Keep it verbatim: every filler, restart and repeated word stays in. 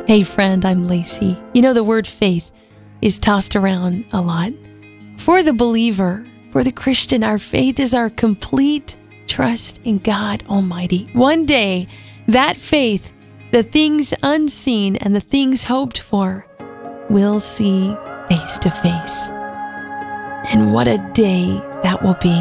Hey friend, I'm Lacey. You know, the word faith is tossed around a lot. For the believer, for the Christian, our faith is our complete trust in God Almighty. One day, that faith, the things unseen and the things hoped for, we'll see face to face. And what a day that will be.